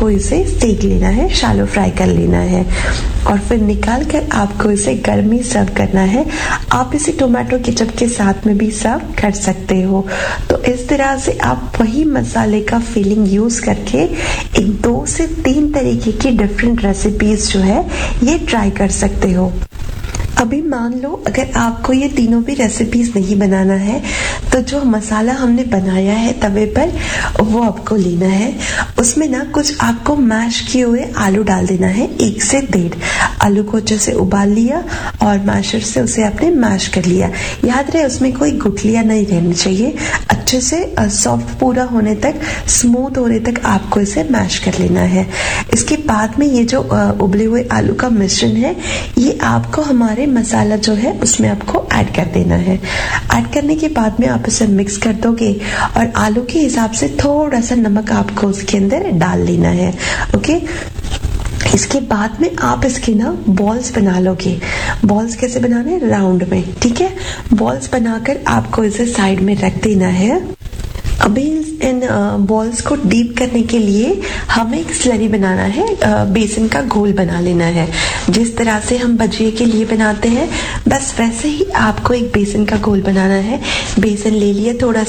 आपको इसे सेक लेना है, शैलो फ्राई कर लेना है और फिर निकाल कर आपको इसे गर्मी सर्व करना है। आप इसे टोमेटो केचप के साथ में भी सर्व कर सकते हो। तो इस तरह से आप वही मसाले का फीलिंग यूज करके एक 2 से 3 तरीके की डिफरेंट रेसिपीज जो है ये ट्राई कर सकते हो। अभी मान लो अगर आपको ये तीनों भी रेसिपीज नहीं बनाना है तो जो मसाला हमने बनाया है तवे पर वो आपको लेना है। उसमें ना कुछ आपको मैश किए हुए आलू डाल देना है, 1 से 1.5 आलू को अच्छे से उबाल लिया और मैशर से उसे आपने मैश कर लिया। याद रहे उसमें कोई गुठलियां नहीं रहनी चाहिए, अच्छे से सॉफ्ट पूरा होने तक, स्मूथ होने तक आपको इसे मैश कर लेना है। इसके बाद में ये जो उबले हुए आलू का मिश्रण है ये आपको हमारे मसाला जो है उसमें आपको ऐड कर देना है। ऐड करने के बाद में आप इसे मिक्स कर दोगे और आलू के हिसाब से थोड़ा सा नमक आपको उसके अंदर डाल लेना है। ओके, इसके बाद में आप इसके ना बॉल्स बना लोगे। बॉल्स कैसे बनाने हैं? राउंड में, ठीक है। बॉल्स बनाकर आपको इसे साइड में रख देना है। अभी इन बॉल्स को डीप करने के लिए हमें एक स्लरी बनाना है, बेसन का घोल बना लेना है। जिस तरह से हम भजिए के लिए बनाते हैं बस वैसे ही आपको एक बेसन का घोल बनाना है। बेसन ले लिया थोड़ा